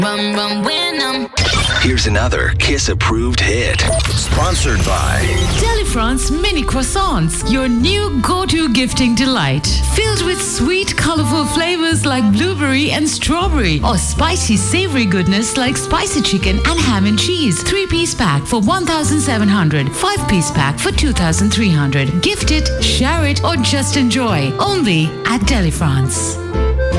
Rum rum when I'm. Here's another Kiss-approved hit. Sponsored by Delifrance Mini Croissants, your new go-to gifting delight. Filled with sweet, colorful flavors like blueberry and strawberry, or spicy, savory goodness like spicy chicken and ham and cheese. 3-piece pack for 1,700, 5-piece pack for 2,300. Gift it, share it, or just enjoy. Only at Delifrance.